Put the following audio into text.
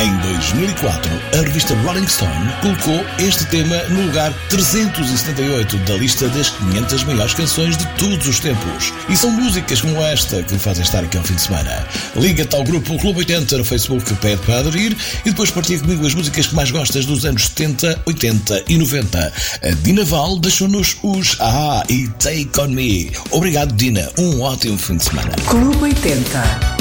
Em 2004, a revista Rolling Stone colocou este tema no lugar 378 da lista das 500 maiores canções de todos os tempos. E são músicas como esta que fazem estar aqui ao fim de semana. Liga-te ao grupo Clube 80 no Facebook, pede para aderir e depois partilha comigo as músicas que mais gostas dos anos 70, 80 e 90. A Dina Val deixou-nos os A e Take On Me. Obrigado, Dina. Um ótimo fim de semana. Clube 80.